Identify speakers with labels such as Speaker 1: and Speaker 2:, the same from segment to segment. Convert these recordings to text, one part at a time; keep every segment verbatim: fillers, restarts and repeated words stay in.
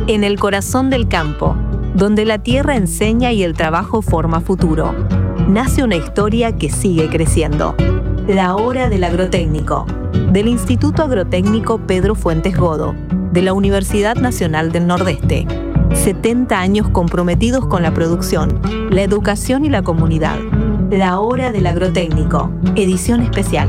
Speaker 1: En el corazón del campo, donde la tierra enseña y el trabajo forma futuro, nace una historia que sigue creciendo. La Hora del Agrotécnico, del Instituto Agrotécnico Pedro Fuentes Godo, de la Universidad Nacional del Nordeste. setenta años comprometidos con la producción, la educación y la comunidad. La Hora del Agrotécnico, edición especial.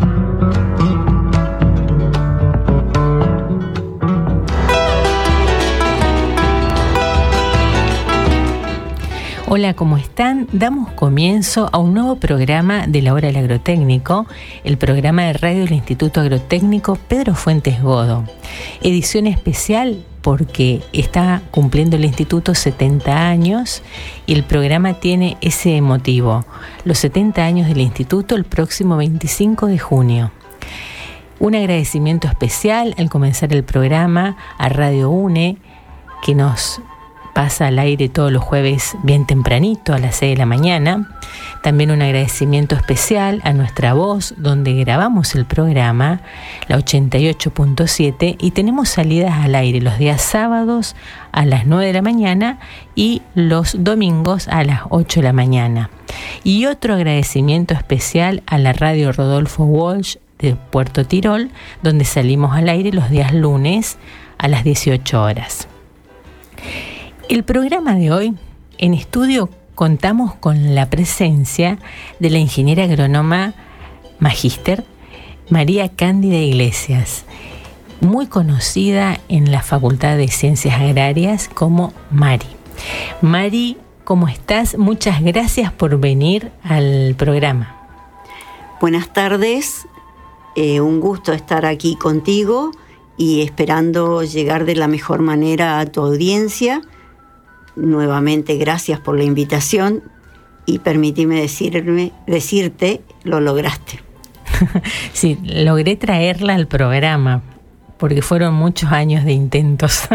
Speaker 2: Hola, ¿cómo están? Damos comienzo a un nuevo programa de la Hora del Agrotécnico, el programa de radio del Instituto Agrotécnico Pedro Fuentes Godo. Edición especial porque está cumpliendo el instituto setenta años y el programa tiene ese motivo, los setenta años del instituto el próximo veinticinco de junio. Un agradecimiento especial al comenzar el programa a Radio UNE, que nos pasa al aire todos los jueves bien tempranito a las seis de la mañana. También un agradecimiento especial a Nuestra Voz, donde grabamos el programa, la ochenta y ocho punto siete, y tenemos salidas al aire los días sábados a las nueve de la mañana y los domingos a las ocho de la mañana. Y otro agradecimiento especial a la radio Rodolfo Walsh de Puerto Tirol, donde salimos al aire los días lunes a las dieciocho horas. El programa de hoy, en estudio, contamos con la presencia de la ingeniera agrónoma magíster María Cándida Iglesias, muy conocida en la Facultad de Ciencias Agrarias como Mari. Mari, ¿cómo estás? Muchas gracias por venir al programa.
Speaker 3: Buenas tardes, eh, un gusto estar aquí contigo y esperando llegar de la mejor manera a tu audiencia. Nuevamente, gracias por la invitación y permitime decirme, decirte, lo lograste.
Speaker 2: Sí, logré traerla al programa porque fueron muchos años de intentos.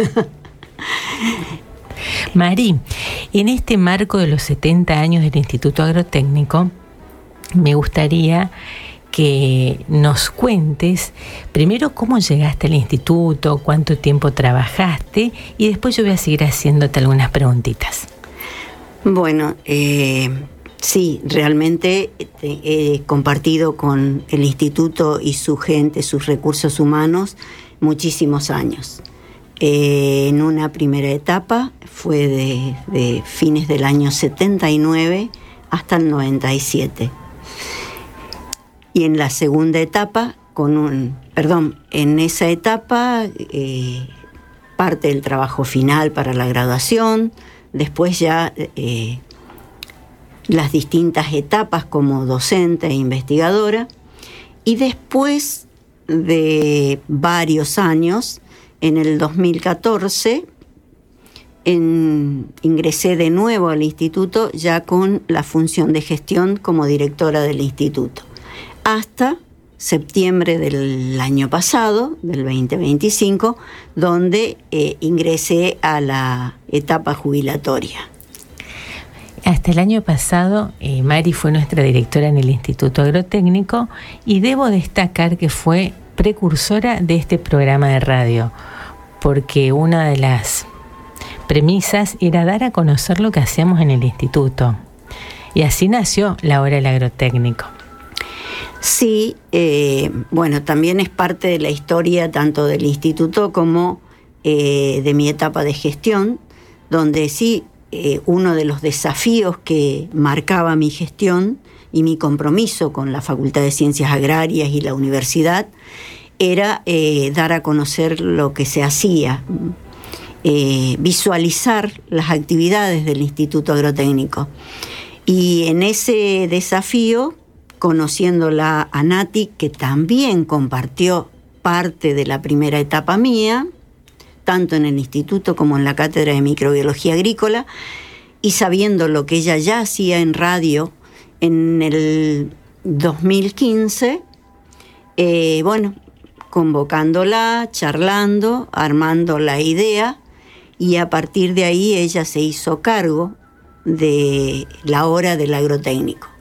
Speaker 2: Mari, en este marco de los setenta años del Instituto Agrotécnico, me gustaría que nos cuentes primero cómo llegaste al instituto, cuánto tiempo trabajaste y después yo voy a seguir haciéndote algunas preguntitas.
Speaker 3: Bueno, eh, sí, realmente he compartido con el instituto y su gente, sus recursos humanos, muchísimos años. Eh, en una primera etapa fue de, de fines del año setenta y nueve hasta el noventa y siete. Y en la segunda etapa, con un, perdón, en esa etapa, eh, parte del trabajo final para la graduación, después ya eh, las distintas etapas como docente e investigadora, y después de varios años, en el dos mil catorce, en, ingresé de nuevo al instituto ya con la función de gestión como directora del instituto. Hasta septiembre del año pasado, del veinte veinticinco, donde eh, ingresé a la etapa jubilatoria.
Speaker 2: Hasta el año pasado, eh, Mari fue nuestra directora en el Instituto Agrotécnico y debo destacar que fue precursora de este programa de radio, porque una de las premisas era dar a conocer lo que hacíamos en el instituto. Y así nació la Hora del Agrotécnico.
Speaker 3: Sí, eh, bueno, también es parte de la historia tanto del instituto como eh, de mi etapa de gestión, donde sí, eh, uno de los desafíos que marcaba mi gestión y mi compromiso con la Facultad de Ciencias Agrarias y la universidad era eh, dar a conocer lo que se hacía, eh, visualizar las actividades del Instituto Agrotécnico. Y en ese desafío, conociéndola a Nati, que también compartió parte de la primera etapa mía, tanto en el instituto como en la cátedra de microbiología agrícola, y sabiendo lo que ella ya hacía en radio en el dos mil quince, eh, bueno, convocándola, charlando, armando la idea, y a partir de ahí ella se hizo cargo de la Hora del Agrotécnico.